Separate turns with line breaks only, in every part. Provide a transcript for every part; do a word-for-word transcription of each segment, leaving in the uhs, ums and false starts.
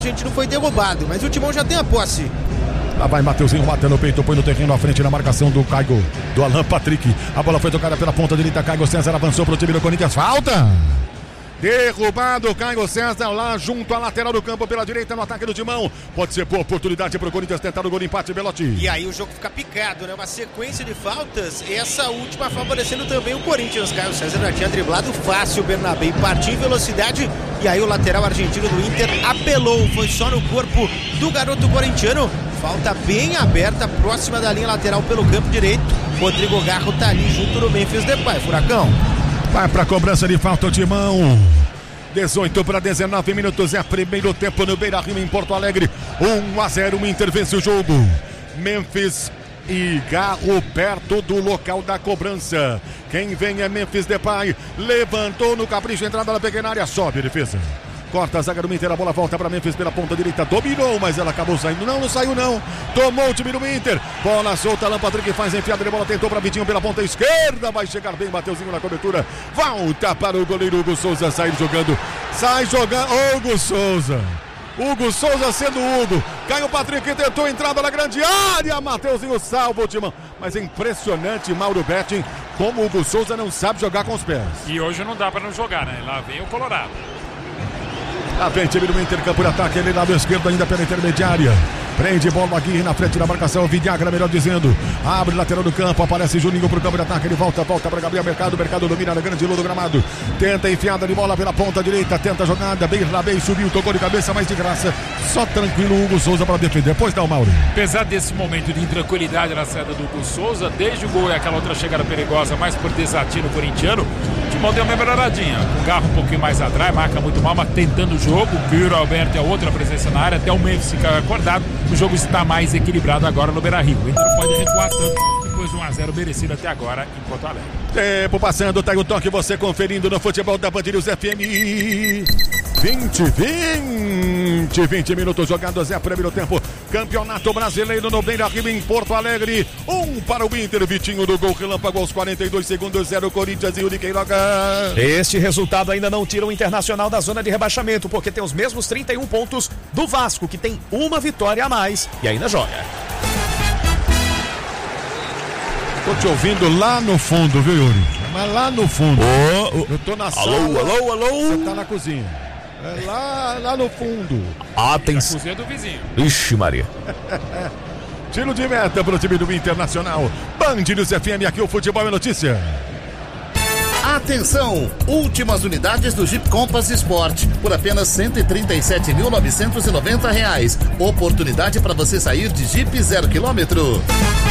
A gente não foi derrubado, mas o Timão já tem a posse.
Lá vai Mateuzinho, matando o peito, põe no terreno à frente na marcação do Caigo, do Alan Patrick. A bola foi tocada pela ponta direita, Caigo César avançou para o time do Corinthians, falta! Derrubado, Caigo César lá junto à lateral do campo pela direita no ataque do Timão. Pode ser boa oportunidade para o Corinthians tentar o gol de empate, Belotti.
E aí o jogo fica picado, né? Uma sequência de faltas. Essa última favorecendo também o Corinthians. Caio César já tinha driblado fácil o Bernabé, partiu em velocidade. E aí o lateral argentino do Inter apelou. Foi só no corpo do garoto corintiano. Falta bem aberta, próxima da linha lateral pelo campo direito. Rodrigo Garro tá ali junto no Memphis Depay. Furacão.
Vai pra cobrança de falta o Timão. dezoito para dezenove minutos. É primeiro tempo no Beira-Rio em Porto Alegre. um a zero. O Inter vence o jogo. Memphis e Garro perto do local da cobrança. Quem vem é Memphis Depay. Levantou no capricho, entrada na pequena área. Sobe a defesa. Corta a zaga do Inter, a bola volta para Memphis pela ponta direita, dominou, mas ela acabou saindo, não, não saiu não, tomou o time do Inter, bola solta, Alan Patrick faz a enfiada de bola, tentou para Vitinho pela ponta esquerda, vai chegar bem, Mateuzinho na cobertura, volta para o goleiro Hugo Souza, sair jogando, sai jogando, Hugo Souza, Hugo Souza sendo Hugo, Caio Patrick tentou entrada na grande área, Mateuzinho salva o timão, mas é impressionante, Mauro Betting, como o Hugo Souza não sabe jogar com os pés.
E hoje não dá para não jogar, né, lá vem o Colorado.
Lá vem time do Inter, campo de ataque, ele lado esquerdo ainda pela intermediária. Prende bola aqui na frente da marcação, Vidagra, melhor dizendo. Abre lateral do campo, aparece Juninho pro campo de ataque, ele volta, volta para Gabriel Mercado, Mercado domina na grande lua do gramado. Tenta enfiada de bola pela ponta direita, tenta a jogada, bem bem subiu, tocou de cabeça, mas de graça. Só tranquilo o Hugo Souza para defender. Pois não, Mauro.
Apesar desse momento de intranquilidade na saída do Hugo Souza, desde o gol e aquela outra chegada perigosa, mais por desatino corintiano, o Timão deu uma melhoradinha. O Garro um pouquinho mais atrás, marca muito mal, mas tentando o jogo. O Piro Alberto é outra presença na área, até o Memphis ficar acordado. O jogo está mais equilibrado agora no Beira-Rio. O Inter pode recuar tanto, depois de um a zero merecido até agora em Porto Alegre.
Tempo passando, tá o toque, você conferindo no futebol da Band News F M. vinte, vinte, vinte minutos jogados, é primeiro tempo. Campeonato Brasileiro no Beira-Rio em Porto Alegre. Um para o Inter, Vitinho do gol, relâmpago aos quarenta e dois segundos, zero Corinthians e Uri Queiroga.
Este resultado ainda não tira o Internacional da zona de rebaixamento, porque tem os mesmos trinta e um pontos do Vasco, que tem uma vitória a mais e ainda joga.
Tô te ouvindo lá no fundo, viu, Yuri? Mas lá no fundo.
Oh, oh.
Eu tô na
alô,
sala.
Alô, alô, alô.
Você tá na cozinha. É lá, lá no fundo.
Atenção.
Cozinha do vizinho.
Ixi, Maria.
Tiro de meta pro time do Internacional. Band News F M, aqui o futebol é notícia.
Atenção! Últimas unidades do Jeep Compass Sport por apenas cento e trinta e sete mil novecentos e noventa reais. Oportunidade para você sair de Jeep zero quilômetro.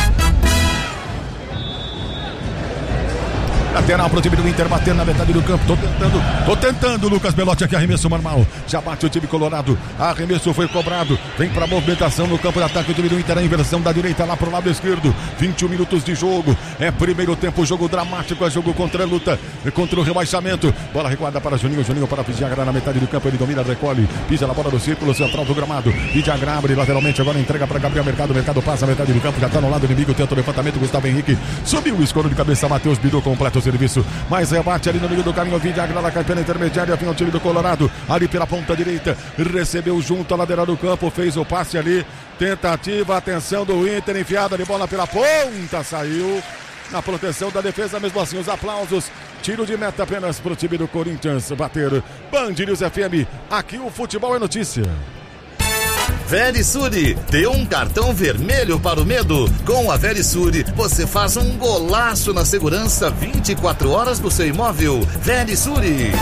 Lateral pro time do Inter, batendo na metade do campo. Tô tentando, tô tentando, Lucas Belotti aqui, arremesso normal. Já bate o time colorado. Arremesso foi cobrado. Vem pra movimentação no campo de ataque. O time do Inter, a inversão da direita lá pro lado esquerdo. vinte e um minutos de jogo. É primeiro tempo, jogo dramático. É jogo contra a luta, contra o rebaixamento. Bola recuada para Juninho. Juninho para Vidagra na metade do campo. Ele domina, recolhe. Pisa na bola do círculo central do gramado. Vidagra abre lateralmente. Agora entrega para Gabriel Mercado. Mercado passa a metade do campo. Já tá no lado inimigo. Tenta o levantamento. Gustavo Henrique subiu o escuro de cabeça. Matheus Bidu completa o serviço, mas rebate ali no meio do caminho. Vidagra na campanha intermediária, vem o time do Colorado ali pela ponta direita, recebeu junto à lateral do campo, fez o passe ali, tentativa, atenção do Inter, enfiada de bola pela ponta, saiu na proteção da defesa, mesmo assim os aplausos. Tiro de meta apenas pro time do Corinthians bater. Band News F M, aqui o futebol é notícia.
Verisure, dê um cartão vermelho para o medo. Com a Verisure, você faz um golaço na segurança vinte e quatro horas do seu imóvel. Verisure.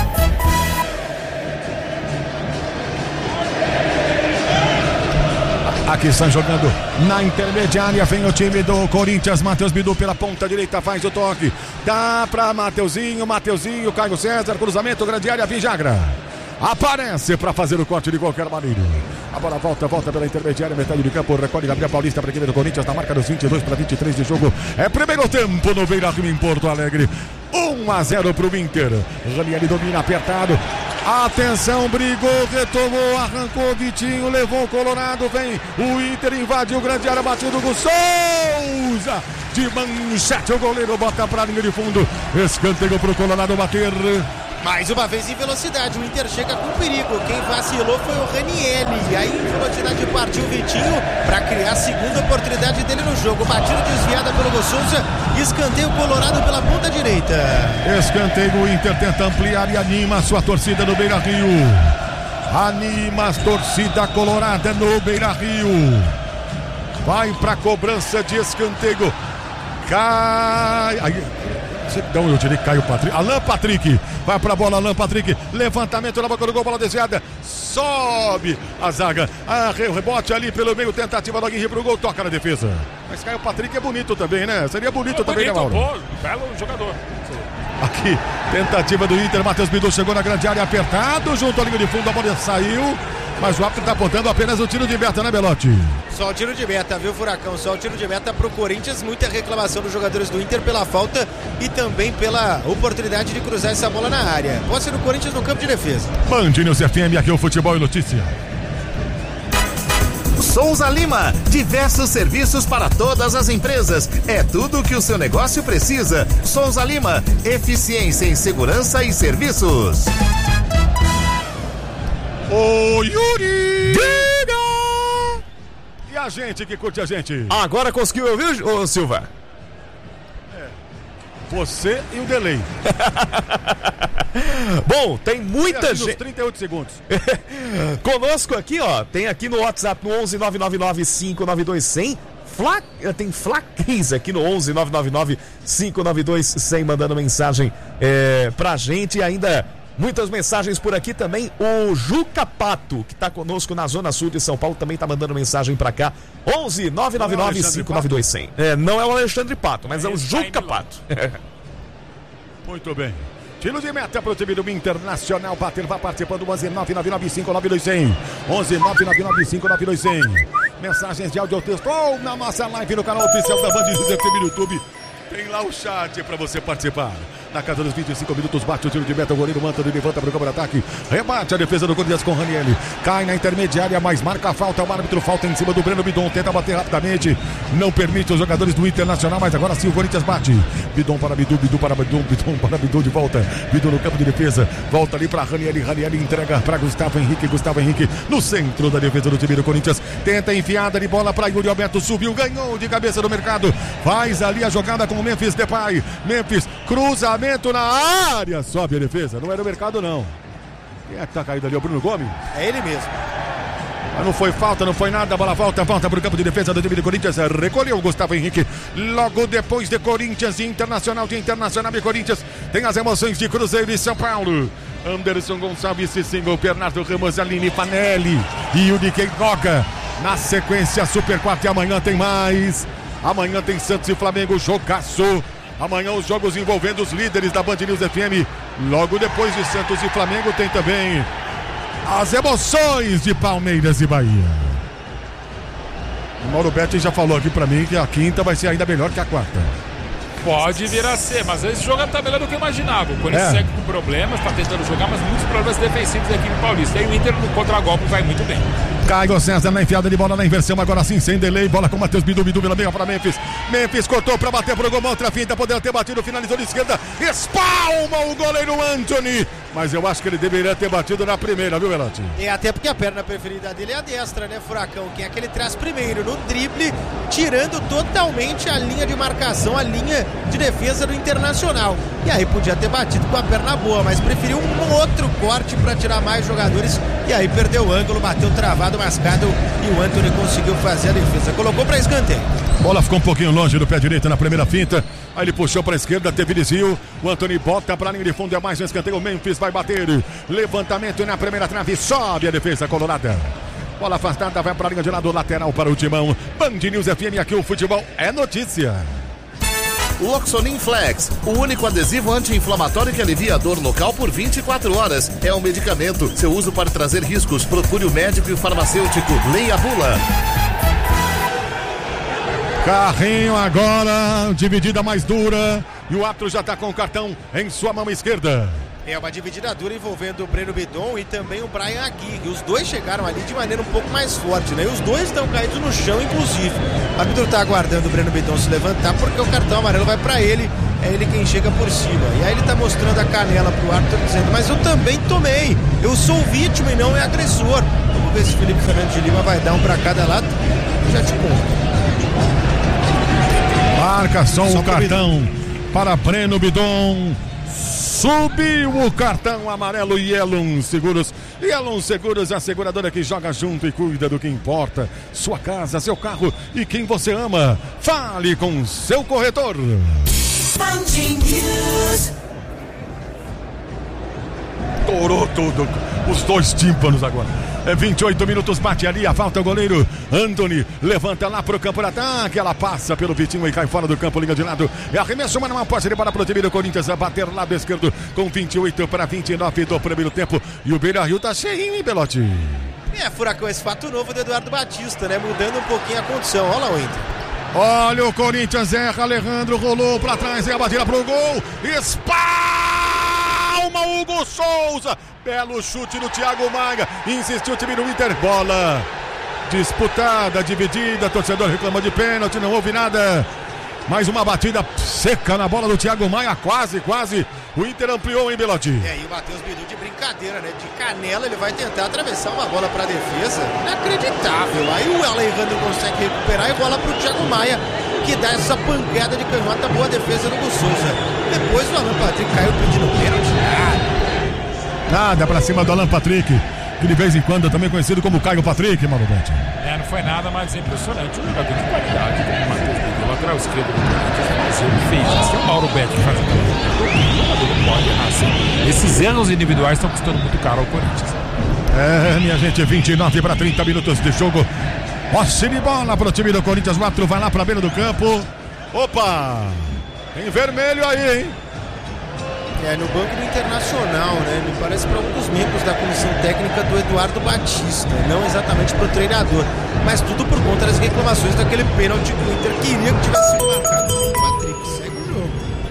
Aqui estão jogando na intermediária, vem o time do Corinthians, Matheus Bidu pela ponta direita, faz o toque, dá pra Mateuzinho, Mateuzinho, Caio César, cruzamento, grande área, Vidagra aparece para fazer o corte de qualquer maneira. A bola volta, volta pela intermediária, metade do campo, recolhe Gabriel Paulista para a equipe do Corinthians, na marca dos vinte e dois para vinte e três de jogo. É primeiro tempo no Beira-Rio em Porto Alegre. um a zero para o Inter. Ranieri domina apertado. Atenção, brigou, retomou, arrancou Vitinho, levou o Colorado, vem o Inter, invadiu grande área, batido do Souza. De manchete, o goleiro bota para a linha de fundo. Escanteio para o Colorado bater.
Mais uma vez em velocidade, o Inter chega com perigo. Quem vacilou foi o Ranieri. E aí em velocidade partiu o Vitinho para criar a segunda oportunidade dele no jogo. Batida desviada pelo Gosouza. Escanteio colorado pela ponta direita.
Escanteio, o Inter tenta ampliar e anima a sua torcida no Beira-Rio. Anima a torcida colorada no Beira-Rio. Vai para cobrança de escanteio. Cai. Aí, então eu tirei, cai o Patrick. Alan Patrick. Vai pra bola, Alan Patrick. Levantamento na boca do gol, bola desviada. Sobe a zaga. Ah, rebote ali pelo meio, tentativa do Aguirre pro gol, toca na defesa. Mas cai o Patrick é bonito também, né? Seria bonito é também, bonito, né, Mauro?
Pô, belo jogador.
Aqui, tentativa do Inter, Matheus Bidu chegou na grande área, apertado, junto à linha de fundo, a bola saiu. Mas o árbitro está apontando apenas o tiro de meta, né, Belotti?
Só o tiro de meta, viu, Furacão? Só o tiro de meta pro Corinthians. Muita reclamação dos jogadores do Inter pela falta e também pela oportunidade de cruzar essa bola na área. Posse do Corinthians no campo de defesa.
Band News F M, aqui é o Futebol e Notícia.
Souza Lima, diversos serviços para todas as empresas. É tudo o que o seu negócio precisa. Souza Lima, eficiência em segurança e serviços.
Ô Yuri! Diga! E a gente que curte a gente?
Agora conseguiu ouvir, ô Silva?
É. Você e o delay.
Bom, tem muita gente.
trinta e oito segundos.
Conosco aqui, ó. Tem aqui no WhatsApp no onze nove nove nove cinco nove dois zero zero. Fla... Tem Flaquis aqui no onze nove nove nove cinco nove dois zero zero mandando mensagem é, pra gente. E ainda muitas mensagens por aqui também. O Juca Pato, que tá conosco na Zona Sul de São Paulo, também tá mandando mensagem pra cá. onze nove nove nove cinco nove dois zero zero. É, não é o Alexandre Pato, mas é o Juca Pato.
Muito bem. Tiro de meta para o time do Internacional. Bater, vai participando. onze nove nove nove cinco nove dois zero zero. onze nove nove nove cinco nove dois zero zero. Mensagens de áudio ou texto ou na nossa live no canal oficial da Band News F M no YouTube. Tem lá o chat para você participar. Na casa dos vinte e cinco minutos, bate o tiro de meta, o goleiro Mantoni levanta para o campo de ataque, rebate a defesa do Corinthians com Ranieri, cai na intermediária, mas marca a falta, o árbitro falta em cima do Breno Bidon, tenta bater rapidamente, não permite os jogadores do Internacional, mas agora sim o Corinthians bate, Bidon para Bidu, Bidu para Bidon, Bidon para Bidu de volta, Bidu no campo de defesa, volta ali para Ranieri, Ranieri entrega para Gustavo Henrique, Gustavo Henrique no centro da defesa do time do Corinthians, tenta enfiada de bola para Yuri Alberto, subiu, ganhou de cabeça do mercado, faz ali a jogada com o Memphis Depay, Memphis, cruzamento na área, sobe a defesa, não é no mercado não. Quem é que tá caído ali? O Bruno Gomes?
É ele mesmo.
Mas não foi falta, não foi nada, a bola volta, volta para o campo de defesa do time do Corinthians, recolheu o Gustavo Henrique, logo depois de Corinthians e Internacional, de Internacional e Corinthians, tem as emoções de Cruzeiro e São Paulo. Anderson Gonçalves, Cicingo, Bernardo Ramos, Aline Panelli e o de Queiroga. Na sequência, Super quarto e amanhã tem mais. Amanhã tem Santos e Flamengo, jogaço. Amanhã os jogos envolvendo os líderes da Band News F M. Logo depois de Santos e Flamengo tem também as emoções de Palmeiras e Bahia. O Mauro Betti já falou aqui pra mim que a quinta vai ser ainda melhor que a quarta.
Pode vir a ser, mas esse jogo tá melhor do que eu imaginava. O Corinthians é. segue com problemas, tá tentando jogar, mas muitos problemas defensivos da equipe paulista. E o Inter no contra-golpe vai muito bem.
Caio César na enfiada de bola na inversão, agora sim, sem delay, bola com o Matheus Bidu, Bidu pela meia para Memphis. Memphis cortou para bater pro gol, outra finta, poderia ter batido, finalizou de esquerda, espalma o goleiro Antony. Mas eu acho que ele deveria ter batido na primeira, viu, Belotti?
É, até porque a perna preferida dele é a destra, né, Furacão? Que é que ele traz primeiro no drible, tirando totalmente a linha de marcação, a linha de defesa do Internacional. E aí podia ter batido com a perna boa, mas preferiu um outro corte para tirar mais jogadores. E aí perdeu o ângulo, bateu travado, mascado e o Antony conseguiu fazer a defesa. Colocou para escanteio.
Bola ficou um pouquinho longe do pé direito na primeira finta. Aí ele puxou para a esquerda, teve desvio. O Antony bota para a linha de fundo, é mais um escanteio. O Memphis vai bater. Levantamento na primeira trave, sobe a defesa colorada. Bola afastada, vai para a linha de lado, lateral para o Timão. Band News F M, aqui o futebol é notícia.
Loxonin Flex, o único adesivo anti-inflamatório que alivia a dor local por vinte e quatro horas. É um medicamento. Seu uso pode trazer riscos. Procure o médico e o farmacêutico. Leia a bula.
Carrinho agora, dividida mais dura. E o árbitro já está com o cartão em sua mão esquerda.
É uma dividida dura envolvendo o Breno Bidon e também o Brian Aguirre. Os dois chegaram ali de maneira um pouco mais forte, né? E os dois estão caídos no chão, inclusive. O árbitro está aguardando o Breno Bidon se levantar porque o cartão amarelo vai para ele. é ele quem chega por cima. E aí ele tá mostrando a canela pro árbitro dizendo, mas eu também tomei, eu sou vítima e não é agressor. Vamos ver se o Felipe Fernandes de Lima vai dar um pra cada lado. Eu já te conto.
Marca só,
Só
o cartão para Breno Bidon. Subiu o cartão amarelo Yellow Seguros. Yellow Seguros, a seguradora que joga junto e cuida do que importa. Sua casa, seu carro e quem você ama. Fale com seu corretor. Torou tudo. Os dois tímpanos agora. É vinte e oito minutos, bate ali, a falta o goleiro Anthony, levanta lá pro campo de ataque, ela passa pelo Vitinho e cai fora do campo, linha de lado, é arremesso, mas não pode bola pro time do Corinthians, a bater lado esquerdo, com vinte e oito para vinte e nove do primeiro tempo, e o Beira-Rio tá cheinho, hein, Belotti?
É, Furacão, esse fato novo do Eduardo Batista, né, mudando um pouquinho a condição, olha lá o Inter.
Olha o Corinthians, erra, Alejandro rolou pra trás, é a batida pro gol, espalma Hugo Souza, belo chute no Thiago Maia, insistiu o time do Inter, bola disputada, dividida, torcedor reclamou de pênalti, não houve nada, mais uma batida seca na bola do Thiago Maia, quase, quase, o Inter ampliou, hein, Belotti?
É, e o Matheus Bidu de brincadeira, né, de canela, ele vai tentar atravessar uma bola pra defesa, inacreditável, aí o Alejandro consegue recuperar e bola pro Thiago Maia, que dá essa pancada de canhota, boa defesa do Hugo Souza, depois o Alan Patrick caiu pedindo pênalti, nada.
Nada pra cima do Alan Patrick, que de vez em quando é também conhecido como Caio Patrick, Malubete.
É, não foi nada, mas é impressionante. Um jogador de qualidade, como o Matheus Bidu, lateral esquerdo do Corinthians, mas ele fez. Se o Mauro Betti faz aquela o jogador não pode errar assim. Esses erros individuais estão custando muito caro ao Corinthians.
É, minha gente, vinte e nove para trinta minutos de jogo. Posse de bola pro time do Corinthians, o árbitro vai lá pra beira do campo. Opa! Tem vermelho aí, hein?
É, no banco do Internacional, né? Me parece para um dos membros da comissão técnica do Eduardo Batista, não exatamente para o treinador, mas tudo por conta das reclamações daquele pênalti que o Inter queria que tivesse sido marcado pelo Patrick. Segue o jogo.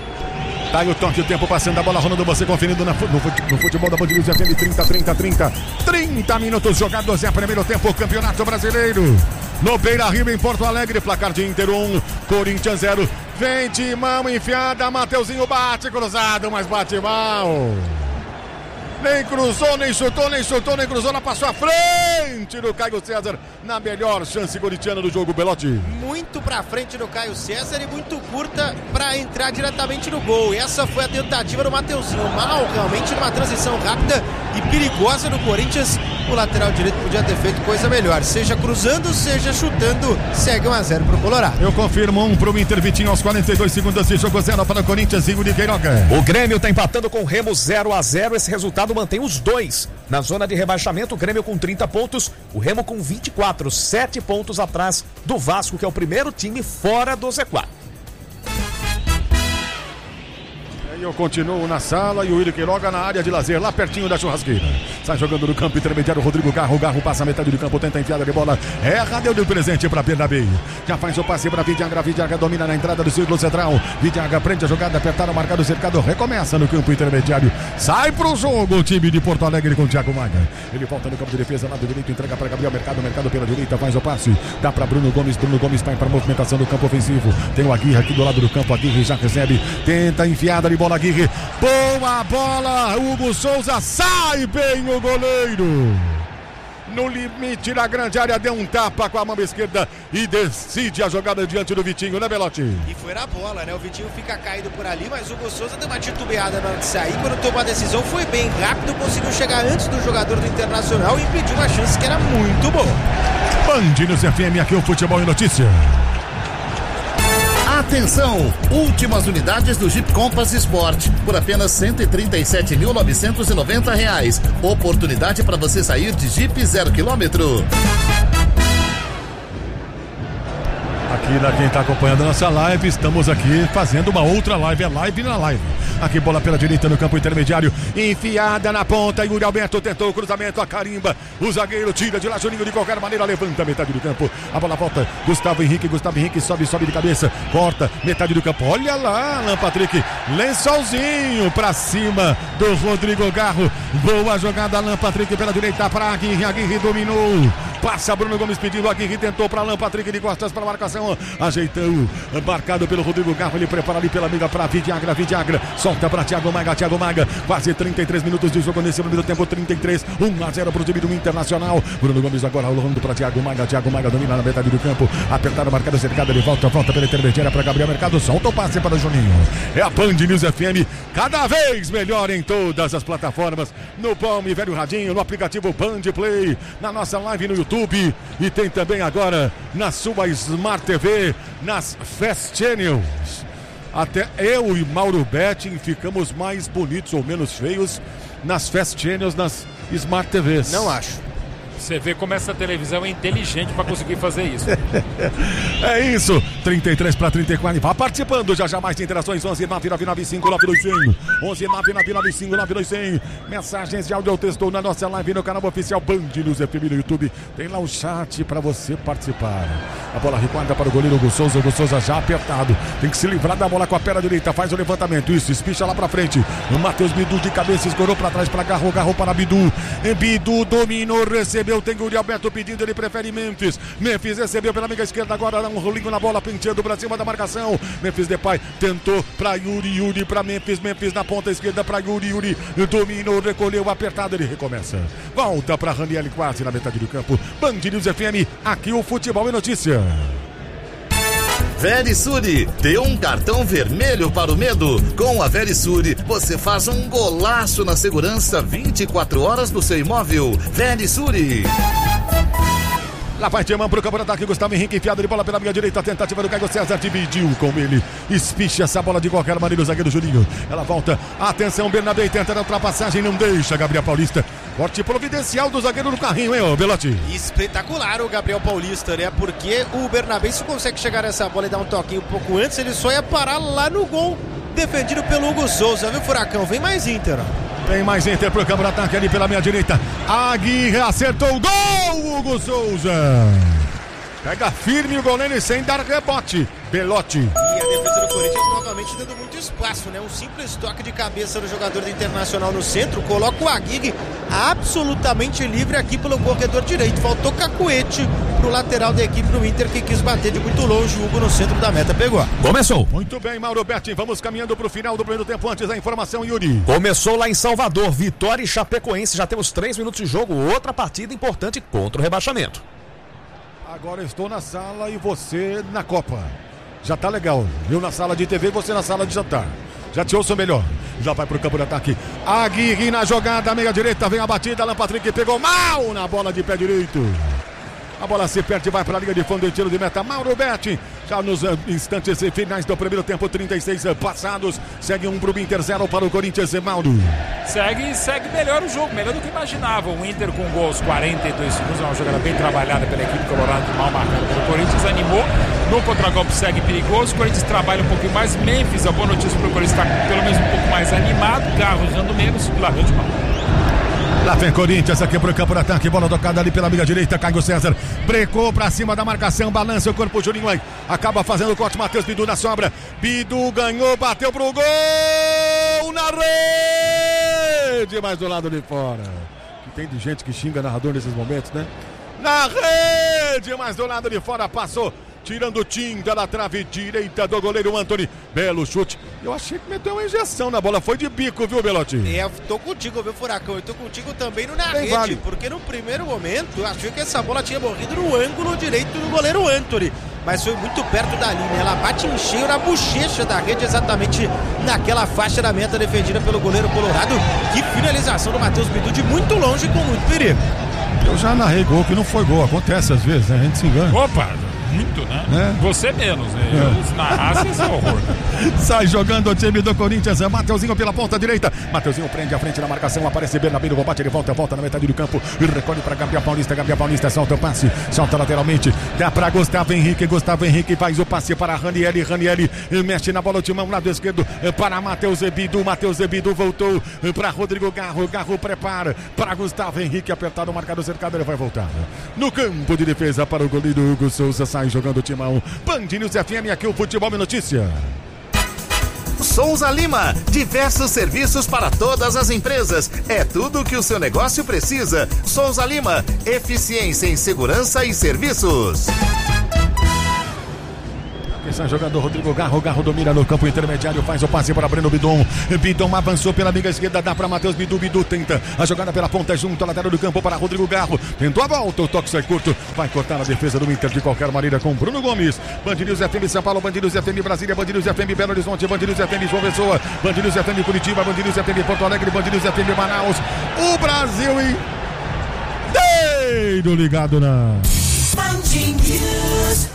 Tá aí o toque, o tempo passando, a bola rolando, você conferindo na, no, no futebol da Band News F M, trinta, trinta, trinta. trinta minutos jogados, é primeiro tempo, Campeonato Brasileiro. No Beira-Rio, em Porto Alegre, placar de Inter um, Corinthians zero. Vem de mão enfiada, Mateuzinho bate cruzado, mas bate mal. Nem cruzou, nem chutou, nem chutou, nem cruzou, ela passou à frente do Caio César, na melhor chance corintiana do jogo, Belotti.
Muito pra frente do Caio César e muito curta pra entrar diretamente no gol. E essa foi a tentativa do Mateuzinho, mal realmente numa transição rápida e perigosa do Corinthians. O lateral direito podia ter feito coisa melhor, seja cruzando, seja chutando. Segue um a zero pro Colorado.
Eu confirmo um pro Inter, Vitinho aos quarenta e dois segundos de jogo, zero para o Corinthians, Igor de Queiroga.
O Grêmio tá empatando com o Remo zero a zero, esse resultado mantém os dois na zona de rebaixamento, o Grêmio com trinta pontos, o Remo com vinte e quatro, sete pontos atrás do Vasco, que é o primeiro time fora do Z quatro.
Eu continuo na sala e o Willi Queiroga na área de lazer, lá pertinho da churrasqueira. Sai jogando no campo intermediário, Rodrigo Garro. O Garro passa a metade do campo, tenta a enfiada de bola. Erra, deu de presente para Bernabé. Já faz o passe para Vidiaga. Vidiaga domina na entrada do círculo central. Vidiaga prende a jogada, apertaram, marcado o cercado. Recomeça no campo intermediário. Sai pro jogo o time de Porto Alegre com o Thiago Maia. Ele volta no campo de defesa, lado direito, entrega para Gabriel Mercado. Mercado pela direita, faz o passe. Dá para Bruno Gomes. Bruno Gomes vai para a movimentação do campo ofensivo. Tem o Aguirre aqui do lado do campo. Aguirre já recebe. Tenta a enfiada de bola, Aguirre. Boa bola, Hugo Souza, sai bem o goleiro. No limite da grande área, deu um tapa com a mão esquerda e decide a jogada diante do Vitinho, né, Belotti?
E foi na bola, né? O Vitinho fica caído por ali, mas o Hugo Souza deu uma titubeada na hora de sair. Quando tomou a decisão, foi bem rápido, conseguiu chegar antes do jogador do Internacional e impediu uma chance que era muito boa.
Band News F M, aqui o Futebol e Notícia.
Atenção! Últimas unidades do Jeep Compass Sport por apenas cento e trinta e sete mil novecentos e noventa reais. Oportunidade para você sair de Jeep zero quilômetro.
Aqui, da quem está acompanhando a nossa live, estamos aqui fazendo uma outra live, é live na live. Aqui, bola pela direita no campo intermediário, enfiada na ponta, Yuri Alberto tentou o cruzamento, a carimba, o zagueiro tira de lá, Juninho de qualquer maneira, levanta a metade do campo, a bola volta, Gustavo Henrique, Gustavo Henrique sobe, sobe de cabeça, corta, metade do campo, olha lá, Alan Patrick, lençolzinho pra cima do Rodrigo Garro, boa jogada, Alan Patrick pela direita para Aguirre, Aguirre dominou, passa Bruno Gomes pedindo aqui, que tentou para Alan Patrick de costas para a marcação, ajeitou, marcado pelo Rodrigo Garro, ele prepara ali pela amiga para Vidiagra, Vidiagra, solta para Thiago Maga, Thiago Maga, quase trinta e três minutos de jogo nesse primeiro tempo, trinta e três, um a zero para o time do Internacional. Bruno Gomes agora rolando para Thiago Maga, Thiago Maga domina na metade do campo, apertado, marcado, cercado, ele volta, volta pela intermediária para Gabriel Mercado, solta o passe para o Juninho. É a Band News F M, cada vez melhor em todas as plataformas, no Palme Velho Radinho, no aplicativo Band Play, na nossa live no YouTube e tem também agora na sua Smart T V, nas Fast Channels. Até eu e Mauro Betting ficamos mais bonitos ou menos feios nas Fast Channels, nas Smart T Vs.
Não acho.
Você vê como essa televisão é inteligente para conseguir fazer isso.
É isso, trinta e três para trinta e quatro. Vá participando, já já mais interações. Onze nove nove nove cinco nove dois zero zero. Onze nove nove nove cinco nove dois zero zero. Mensagens de áudio ou texto na nossa live no canal oficial Band News F M no YouTube. Tem lá o chat para você participar. A bola recuada para o goleiro Hugo Souza. Hugo Souza já apertado. Tem que se livrar da bola com a perna direita. Faz o levantamento. Isso, espicha lá para frente. O Matheus Bidu de cabeça escorou para trás para Garro. Garro para Bidu. Bidu dominou, recebeu. Tem Yuri Alberto pedindo, ele prefere Memphis. Memphis recebeu pela amiga esquerda, agora dá um rolinho na bola, penteando pra cima da marcação. Memphis Depay tentou pra Yuri, Yuri pra Memphis, Memphis na ponta esquerda pra Yuri, Yuri dominou, recolheu, apertado, ele recomeça. Volta pra Raniel quase na metade do campo. Band News F M, aqui o futebol é notícia.
Verisure, dê um cartão vermelho para o medo. Com a Verisure, você faz um golaço na segurança vinte e quatro horas no seu imóvel. Verisure.
Lá vai Tiamão pro campo de ataque, Gustavo Henrique enfiado de bola pela minha direita, tentativa do Caio César, dividiu com ele, espicha essa bola de qualquer maneira o zagueiro Juninho, ela volta, atenção, Bernabé tenta a ultrapassagem, não deixa Gabriel Paulista, corte providencial do zagueiro no carrinho, hein, ô Belotti?
Espetacular o Gabriel Paulista, né, porque o Bernabé se consegue chegar nessa bola e dar um toquinho um pouco antes, ele só ia parar lá no gol, defendido pelo Hugo Souza, viu, Furacão? Vem mais Inter, ó.
Tem mais Inter pro campo de ataque ali pela minha direita. Aguirre acertou o gol, Hugo Souza. Pega firme o goleiro sem dar rebote. Belotti.
E a defesa do Corinthians novamente dando muito espaço, né? Um simples toque de cabeça do jogador do Internacional no centro. Coloca o Aguirre absolutamente livre aqui pelo corredor direito. Faltou cacuete pro lateral da equipe do Inter que quis bater de muito longe. O Hugo no centro da meta pegou.
Começou.
Muito bem, Mauro Betti. Vamos caminhando pro final do primeiro tempo. Antes da informação, Yuri.
Começou lá em Salvador. Vitória e Chapecoense. Já temos três minutos de jogo. Outra partida importante contra o rebaixamento.
Agora estou na sala e você na Copa. Já tá legal. Eu na sala de T V e você na sala de jantar. Já te ouço melhor. Já vai pro campo de ataque. Aguirre na jogada, meia direita, vem a batida. Alan Patrick pegou mal na bola de pé direito. A bola se perde e vai para a linha de fundo e tiro de meta. Mauro Betti, já nos uh, instantes finais do primeiro tempo, trinta e seis uh, passados. Segue um pro Inter, zero para o Corinthians, Mauro.
Segue, segue melhor o jogo, melhor do que imaginava. O Inter com gol aos quarenta e dois segundos, uma jogada bem trabalhada pela equipe colorada, mal marcada pelo Corinthians, animou. No contragolpe segue perigoso, o Corinthians trabalha um pouquinho mais. Memphis, a boa notícia para o Corinthians, está pelo menos um pouco mais animado. Garro usando menos, largou de mal.
Lá vem Corinthians aqui pro campo de ataque, bola tocada ali pela amiga direita, Caio César, brecou pra cima da marcação, balança o corpo, Juninho aí, acaba fazendo o corte, Matheus Bidu na sobra, Bidu ganhou, bateu pro gol, na rede, mas do lado de fora, que tem de gente que xinga narrador nesses momentos, né? Na rede, mas do lado de fora, passou, tirando tinta da trave direita do goleiro Antony. Belo chute. Eu achei que meteu uma injeção na bola. Foi de bico, viu, Belotti?
É, eu tô contigo, viu, Furacão? Eu tô contigo também no na
Bem
rede.
vale.
Porque no primeiro momento eu achei que essa bola tinha morrido no ângulo direito do goleiro Antony. Mas foi muito perto da linha. Ela bate em cheio na bochecha da rede, exatamente naquela faixa da meta defendida pelo goleiro colorado. Que finalização do Matheus Bidu de muito longe com muito perigo.
Eu já narrei gol que não foi gol. Acontece às vezes, né? A gente se engana.
Opa! Muito, né? É. Você menos, né?
É.
Eu, se narrasse, esse é horror.
Sai jogando o time do Corinthians, Mateuzinho pela ponta direita. Mateuzinho prende a frente na marcação, aparece Bernabé no combate, ele volta, volta na metade do campo e recolhe para Gabriel Paulista. Gabriel Paulista solta o passe, solta lateralmente, dá para Gustavo Henrique. Gustavo Henrique faz o passe para Ranieri. Ranieri mexe na bola, o timão lado esquerdo para Matheus Bidu. Matheus Bidu voltou para Rodrigo Garro. Garro prepara para Gustavo Henrique, apertado, marcado, cercado, ele vai voltar no campo de defesa para o goleiro Hugo Souza. Sai jogando o timão. Band News F M, aqui o Futebol é Notícia.
Souza Lima, diversos serviços para todas as empresas. É tudo o que o seu negócio precisa. Souza Lima, eficiência em segurança e serviços.
Está jogando Rodrigo Garro, Garro domina no campo intermediário, faz o passe para Breno Bidon, Bidon avançou pela amiga esquerda, dá para Matheus Bidu, Bidu tenta a jogada pela ponta junto à lateral do campo para Rodrigo Garro, tentou a volta, o toque sai curto, vai cortar a defesa do Inter de qualquer maneira com Bruno Gomes. Band News F M São Paulo, Band News F M Brasília, Band News F M Belo Horizonte, Band News F M João Pessoa, Band News F M Curitiba, Band News F M Porto Alegre, Band News F M Manaus, o Brasil inteiro ligado na Band News.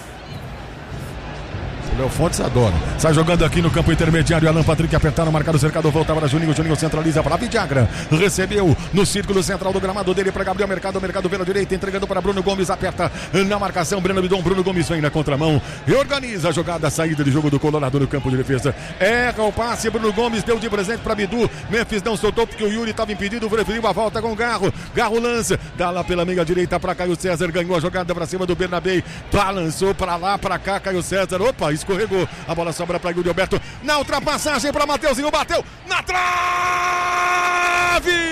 Léo Fontes adora. Sai jogando aqui no campo intermediário. Alan Patrick apertaram, marcado o cercado. Volta para Juninho. Juninho centraliza para Vidagra. Recebeu no círculo central do gramado dele para Gabriel Mercado. Mercado pela direita, entregando para Bruno Gomes. Aperta na marcação. Breno Bidon. Bruno Gomes vem na contramão. Reorganiza a jogada. A saída de jogo do Colorado no campo de defesa. Erra o passe. Bruno Gomes deu de presente para Bidu. Memphis não soltou porque o Yuri estava impedido. Preferiu a volta com o Garro. Garro lança. Dá lá pela meia direita para Caio César. Ganhou a jogada para cima do Bernabé. Balançou para lá, para cá. Caio César. Opa, escorregou. A bola sobra para Yuri Alberto. Na ultrapassagem para Mateuzinho. Bateu na trave.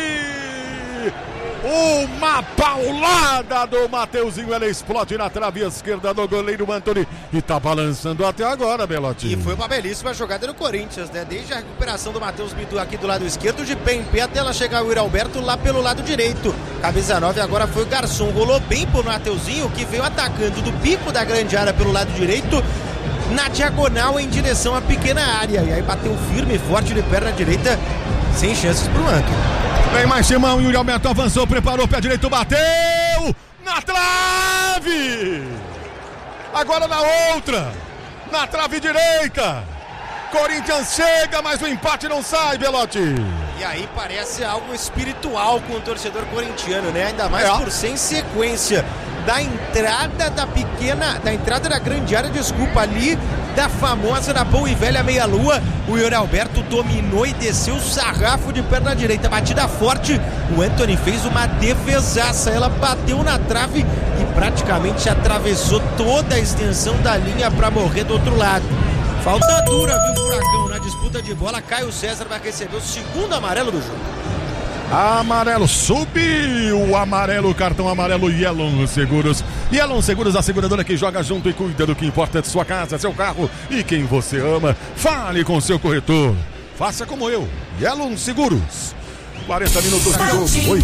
Uma paulada do Mateuzinho. Ela explode na trave esquerda do goleiro Antony. E tá balançando até agora, Belotti.
E foi uma belíssima jogada do Corinthians, né? Desde a recuperação do Matheus Bidu aqui do lado esquerdo, de pé em pé, até ela chegar o Yuri Alberto lá pelo lado direito. Camisa nove agora foi o Garçom. Rolou bem pro Mateuzinho, que veio atacando do bico da grande área pelo lado direito, na diagonal em direção à pequena área. E aí bateu firme e forte de perna direita, sem chances pro Antony.
Vem mais Simão, Yuri Alberto avançou, preparou, pé direito, bateu na trave. Agora na outra, na trave direita. Corinthians chega, mas o empate não sai, Belotti.
E aí parece algo espiritual com o torcedor corintiano, né? Ainda mais é. por ser em sequência da entrada da pequena, da entrada da grande área, desculpa, ali da famosa, da boa e velha meia-lua. O Yuri Alberto dominou e desceu o sarrafo de perna direita, batida forte. O Antony fez uma defesaça, ela bateu na trave e praticamente atravessou toda a extensão da linha para morrer do outro lado. Falta dura, viu, Furacão, na disputa de bola. Caio César vai receber o segundo amarelo do jogo.
Amarelo, subiu o amarelo, cartão amarelo Yellow Seguros. Yellow Seguros, a seguradora que joga junto e cuida do que importa de sua casa, seu carro e quem você ama. Fale com seu corretor. Faça como eu, Yellow Seguros. quarenta minutos de jogo. Oi.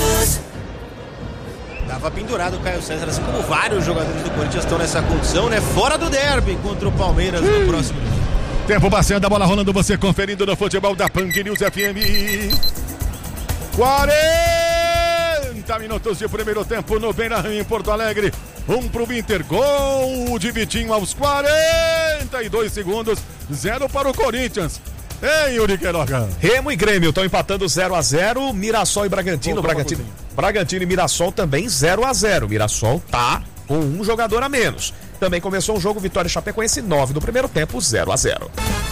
Tava pendurado o Caio César, assim como vários jogadores do Corinthians estão nessa condição, né? Fora do derby contra o Palmeiras no próximo jogo.
Tempo bastante, a bola rolando, você conferindo no futebol da Band News F M. quarenta minutos de primeiro tempo no Beira-Rio, em Porto Alegre. Um pro Inter, gol de Vitinho aos quarenta e dois segundos, zero para o Corinthians. Ei, Yuri Queiroga.
Remo e Grêmio estão empatando zero a zero. Mirassol e Bragantino. Bragantino, Bragantino e Mirassol também zero a zero. Mirassol tá com um jogador a menos. Também começou o jogo, Vitória e Chapecoense, nove do primeiro tempo, zero a zero.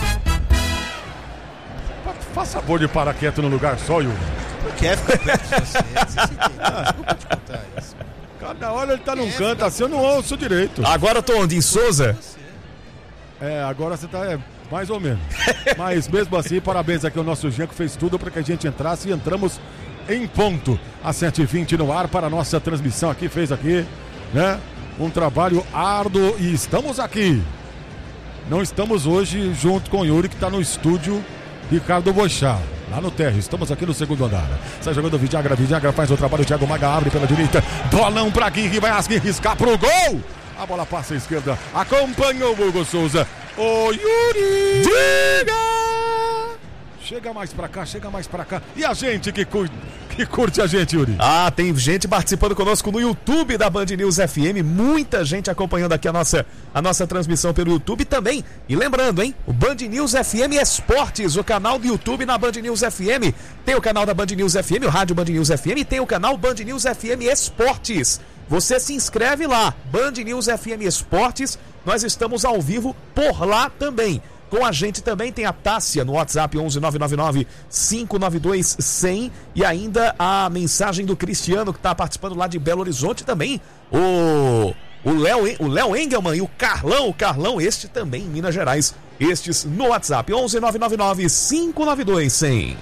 Faça favor de parar quieto no lugar só, Yuri.
Não quer ficar perto de você. Desculpa te contar isso.
Cada hora ele tá num canto assim, eu não ouço direito.
Agora eu tô onde? Em Souza?
É, agora você tá... É... Mais ou menos. Mas mesmo assim, parabéns aqui ao nosso Jean, que fez tudo para que a gente entrasse e entramos em ponto. Às sete e vinte no ar para a nossa transmissão aqui, fez aqui, né? Um trabalho árduo e estamos aqui. Não estamos hoje junto com o Yuri, que está no estúdio Ricardo Boixá, lá no térreo. Estamos aqui no segundo andar. Sai jogando o Vidagra, Vidagra faz o trabalho, o Thiago Maga abre pela direita. Bolão para Guirri, vai Asguin riscar pro gol. A bola passa à esquerda, acompanhou o Hugo Souza. Ô Yuri! Diga! Chega mais pra cá, chega mais pra cá. E a gente que, cu... que curte a gente, Yuri?
Ah, tem gente participando conosco no YouTube da Band News F M. Muita gente acompanhando aqui a nossa, a nossa transmissão pelo YouTube também. E lembrando, hein? O Band News F M Esportes, o canal do YouTube na Band News F M. Tem o canal da Band News F M, o rádio Band News F M. E tem o canal Band News F M Esportes. Você se inscreve lá, Band News F M Esportes. Nós estamos ao vivo por lá também. Com a gente também tem a Tássia no WhatsApp onze nove nove nove cinco nove dois zero zero e ainda a mensagem do Cristiano, que está participando lá de Belo Horizonte também. O o Léo o Léo Engelman e o Carlão, o Carlão este também em Minas Gerais, estes no WhatsApp onze nove nove nove cinco nove dois cem.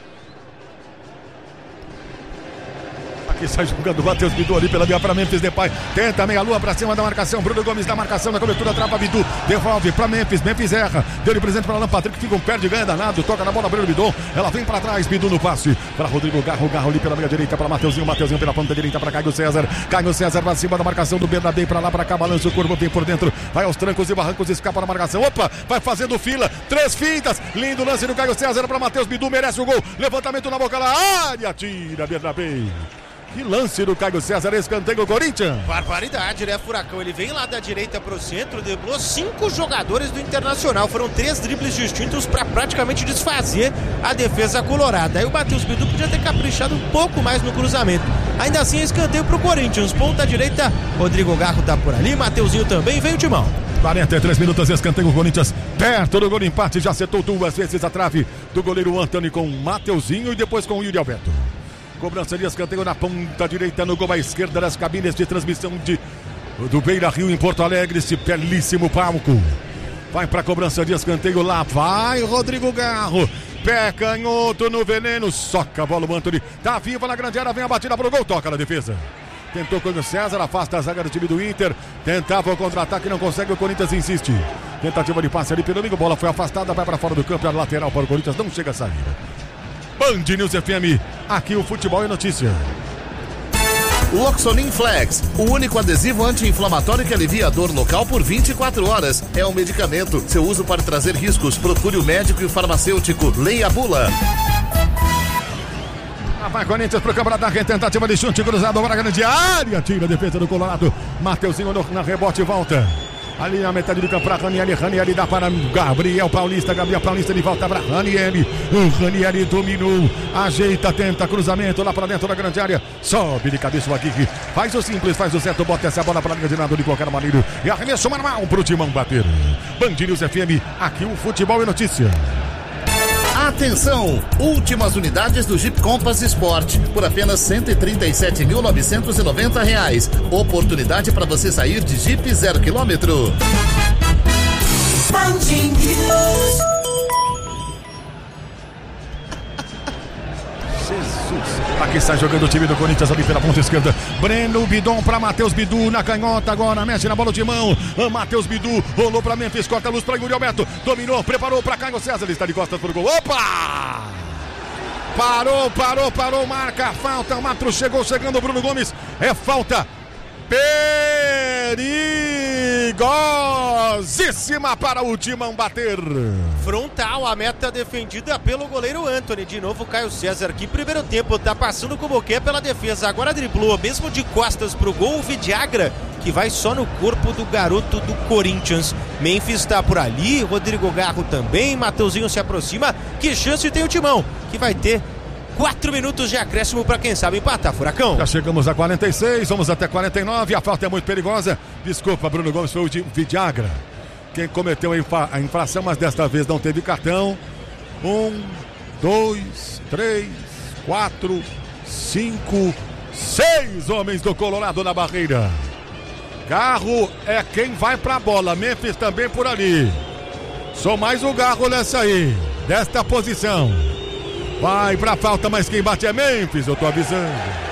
Aqui sai jogando o Matheus Bidu ali pela via para Memphis Depay. Tenta meia-lua para cima da marcação. Bruno Gomes da marcação, na cobertura, trava Bidu. Devolve para Memphis. Memphis erra. Deu de presente para Alan Patrick. Fica um perde, ganha danado. Toca na bola, Bruno Bidu. Ela vem para trás. Bidu no passe para Rodrigo Garro. Garro ali pela meia direita para Mateuzinho. Mateuzinho pela ponta direita para Caio César. Caio César para cima da marcação do Bernabé. Para lá, para cá. Balança o corpo, vem por dentro. Vai aos trancos e barrancos. Escapa na marcação. Opa! Vai fazendo fila. Três fintas. Lindo lance do Caio César para Matheus Bidu. Merece o gol. Levantamento na boca da área. Tira Bernabé. Que lance do Caio César, escanteio Corinthians.
Barbaridade, né, Furacão? Ele vem lá da direita pro centro, driblou cinco jogadores do Internacional. Foram três dribles distintos para praticamente desfazer a defesa colorada. Aí o Matheus Bidu podia ter caprichado um pouco mais no cruzamento. Ainda assim, escanteio pro Corinthians. Ponta direita, Rodrigo Garro tá por ali, Mateuzinho também, vem o Timão.
quarenta e três minutos, escanteio Corinthians, perto do gol de empate, já acertou duas vezes a trave do goleiro Antony com Mateuzinho e depois com o Yuri Alberto. Cobrança de escanteio na ponta direita, no gol à esquerda das cabines de transmissão de, do Beira Rio em Porto Alegre, esse belíssimo palco. Vai para a cobrança de escanteio, lá vai Rodrigo Garro. Pé canhoto no veneno, soca a bola o Antony. Tá viva na grande área, vem a batida pro gol, toca na defesa. Tentou com o César, afasta a zaga do time do Inter. Tentava o contra-ataque, não consegue, o Corinthians insiste. Tentativa de passe ali pelo amigo, bola foi afastada, vai para fora do campo, é lateral para o Corinthians, não chega a sair. Band News F M, aqui o futebol é notícia.
Loxonin Flex, o único adesivo anti-inflamatório que alivia a dor local por vinte e quatro horas. É um medicamento. Seu uso pode trazer riscos. Procure o médico e o farmacêutico. Leia a bula.
Ah, vai Corinthians pro campo da rede, tentativa de chute cruzado para a grande área. Tira a defesa do Colorado. Mateuzinho no, na rebote e volta. Ali na metade do campo para Ranieri, Ranieri dá para Gabriel Paulista, Gabriel Paulista de volta para Ranieri, o Ranieri dominou, ajeita, tenta, cruzamento lá para dentro da grande área, sobe de cabeça o Aguirre, faz o simples, faz o certo, bota essa bola para a linha de nada de qualquer maneira, e arremesso manual pro Timão bater. Band News F M, aqui o futebol é notícia.
Atenção! Últimas unidades do Jeep Compass Sport por apenas cento e trinta e sete mil novecentos e noventa reais. Oportunidade para você sair de Jeep zero quilômetro.
Jesus. Aqui sai jogando o time do Corinthians ali pela ponta esquerda. Breno Bidon para Matheus Bidu na canhota agora, mexe na bola de mão. Matheus Bidu rolou para Memphis, corta a luz para Yuri Alberto. Dominou, preparou para Caio César, ele está de costas pro gol. Opa! Parou, parou, parou, marca a falta. O Matro chegou, chegando o Bruno Gomes. É falta perigosíssima para o Timão bater.
Frontal, a meta defendida pelo goleiro Antony. De novo Caio César, que primeiro tempo tá passando com o Boquê pela defesa. Agora driblou, mesmo de costas pro gol, o Vidiagra, que vai só no corpo do garoto do Corinthians. Memphis tá por ali, Rodrigo Garro também, Mateuzinho se aproxima. Que chance tem o Timão, que vai ter quatro minutos de acréscimo para quem sabe empatar, Furacão.
Já chegamos a quarenta e seis, vamos até quarenta e nove, a falta é muito perigosa. Desculpa, Bruno Gomes, foi o Vidiagra quem cometeu a, infra- a infração, mas desta vez não teve cartão. Um, dois, três, quatro, cinco, seis homens do Colorado na barreira. Garro é quem vai pra bola, Memphis também por ali. Só mais o Garro nessa aí, desta posição. Vai pra falta, mas quem bate é Memphis, eu tô avisando.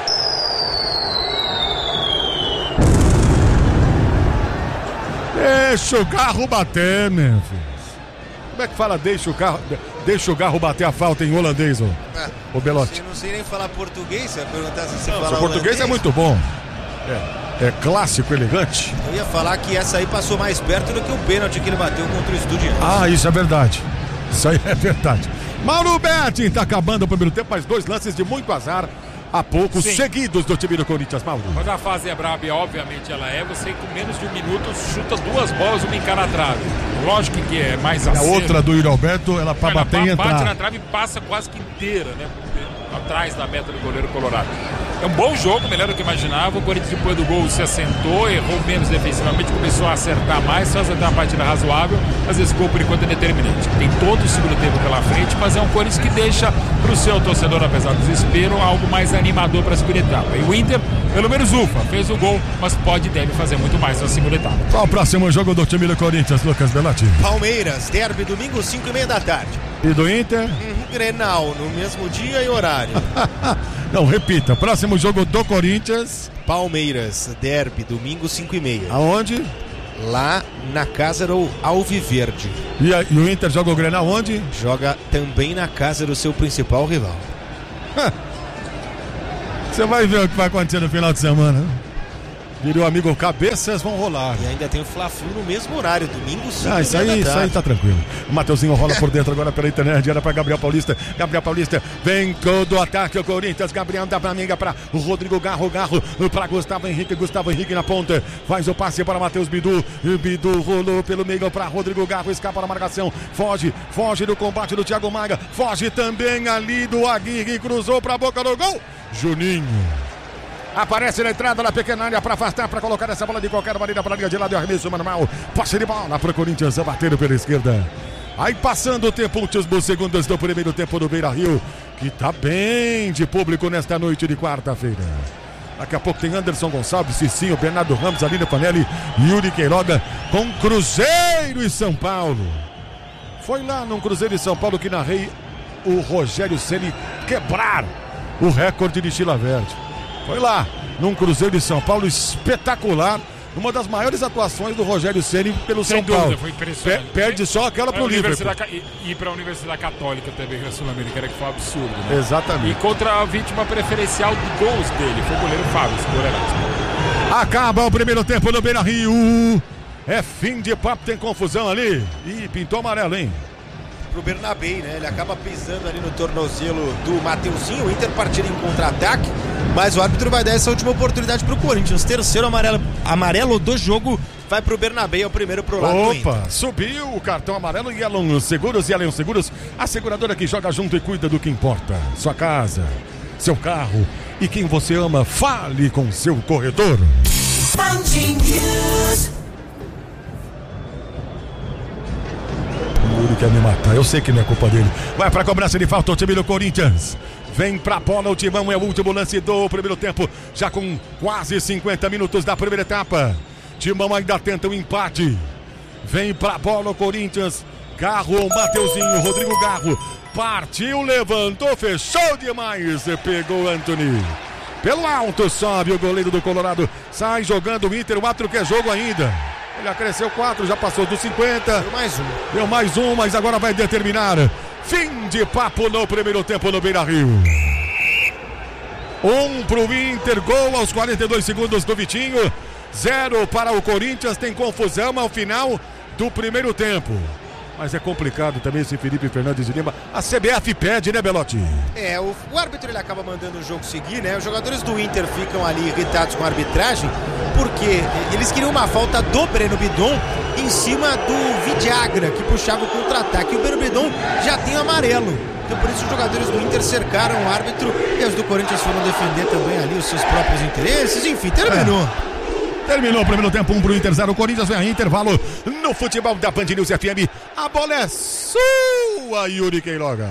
Deixa o Garro bater, Memphis. Como é que fala deixa o, carro, deixa o Garro bater a falta em holandês, ô,
ah,
ô Belotti?
Eu não sei nem falar português, você vai perguntar se você
não,
fala
o português
holandês.
É muito bom. É, é clássico, elegante.
Eu ia falar que essa aí passou mais perto do que o pênalti que ele bateu contra o Estudiantes.
Ah, isso é verdade. Isso aí é verdade. Mauro Betting tá acabando o primeiro tempo, mas dois lances de muito azar há poucos
Sim.
seguidos do time do Corinthians, Mauro.
Quando a fase é braba, e obviamente ela é, você com menos de um minuto chuta duas bolas, uma em cada trave. Lógico que é mais
A
acero.
outra do Yuri Alberto, ela pra
Ela
bater e entrar.
bate na trave e passa quase que inteira, né? Atrás da meta do goleiro colorado. É um bom jogo, melhor do que imaginava. O Corinthians, depois do gol, se assentou, errou menos defensivamente, começou a acertar mais, só acertar uma partida razoável, mas esse gol, por enquanto, é determinante. Tem todo o segundo tempo pela frente, mas é um Corinthians que deixa pro seu torcedor, apesar do desespero, algo mais animador para a segunda etapa. E o Inter Pelo menos ufa, fez o gol, mas pode e deve fazer muito mais na segunda etapa.
Qual o próximo jogo do time do Corinthians, Lucas Bellotti?
Palmeiras, derby, domingo, cinco e meia da tarde.
E do Inter?
Uhum, Grenal, no mesmo dia e horário.
Não, repita, próximo jogo do Corinthians.
Palmeiras, derby, domingo, cinco e meia.
Aonde?
Lá na casa do Alviverde.
E, a, e o Inter joga o Grenal onde?
Joga também na casa do seu principal rival.
Você vai ver o que vai acontecer no final de semana. Diria o amigo, cabeças vão rolar.
E ainda tem o Fla-Flu no mesmo horário, domingo, cinco
Ah, isso aí, isso aí tá tranquilo. O Mateuzinho rola por dentro agora pela internet. Era pra Gabriel Paulista. Gabriel Paulista vem do ataque o Corinthians. Gabriel dá pra amiga pra Rodrigo Garro. Garro pra Gustavo Henrique. Gustavo Henrique na ponta. Faz o passe para Matheus Bidu. Bidu rolou pelo meio pra Rodrigo Garro. Escapa da marcação. Foge, foge do combate do Thiago Maia. Foge também ali do Aguirre. Cruzou pra boca do gol. Juninho. Aparece na entrada da pequena área para afastar, para colocar essa bola de qualquer maneira para a linha de lado e arremesso manual. Passe de bola para o Corinthians, bater pela esquerda. Aí passando o tempo, últimos segundos do primeiro tempo do Beira-Rio, que tá bem de público nesta noite de quarta-feira. Daqui a pouco tem Anderson Gonçalves, Cicinho, Bernardo Ramos, Aline Panelli, Yuri Queiroga com Cruzeiro e São Paulo. Foi lá no Cruzeiro e São Paulo que narrei o Rogério Ceni quebrar o recorde de Chila Verde. Foi lá, num Cruzeiro de São Paulo espetacular, uma das maiores atuações do Rogério Ceni pelo
Sem
São
dúvida,
Paulo.
foi impressionante.
Pe- perde só aquela pro Liverpool.
E para a Universidade Católica também, na Sul-Americana, que foi um absurdo, né?
Exatamente.
E contra a vítima preferencial de gols dele, foi o goleiro Fábio, esse goleiro Erasmo.
Acaba o primeiro tempo no Beira-Rio. É fim de papo, tem confusão ali. Ih, pintou amarelo, hein?
Pro Bernabei, né? Ele acaba pisando ali no tornozelo do Mateuzinho. O Inter partir em contra-ataque, mas o árbitro vai dar essa última oportunidade pro Corinthians. Terceiro amarelo, amarelo do jogo vai pro Bernabei, é o primeiro pro lado do Inter.
Opa, subiu o cartão amarelo e Elon Seguros e Elon Seguros, a seguradora que joga junto e cuida do que importa. Sua casa, seu carro e quem você ama, fale com seu corretor. Ele quer me matar, eu sei que não é culpa dele. Vai pra cobrança de falta o time do Corinthians. Vem pra bola, o Timão é o último lance do primeiro tempo, já com quase cinquenta minutos da primeira etapa. Timão ainda tenta o um empate. Vem pra bola o Corinthians. Garro, Mateuzinho, Rodrigo Garro. Partiu, levantou, fechou demais. Pegou Anthony. Pelo alto sobe o goleiro do Colorado. Sai jogando o Inter, o árbitro quer jogo ainda. Ele acresceu quatro, já passou dos cinquenta.
Deu mais um.
Deu mais um, mas agora vai determinar. Fim de papo no primeiro tempo no Beira-Rio. Um pro Inter, gol aos quarenta e dois segundos do Vitinho. Zero para o Corinthians, tem confusão ao final do primeiro tempo. Mas é complicado também esse Felipe Fernandes de Lima. A C B F pede, né, Belotti?
É, o, o árbitro ele acaba mandando o jogo seguir, né? Os jogadores do Inter ficam ali irritados com a arbitragem, porque eles queriam uma falta do Breno Bidon em cima do Vidagra, que puxava o contra-ataque. E o Breno Bidon já tem amarelo. Então por isso os jogadores do Inter cercaram o árbitro e os do Corinthians foram defender também ali os seus próprios interesses. Enfim, terminou.
É. Terminou o primeiro tempo, um pro Inter, zero. O Corinthians vem a intervalo no futebol da Band News F M. A bola é sua, Yuri Queiroga.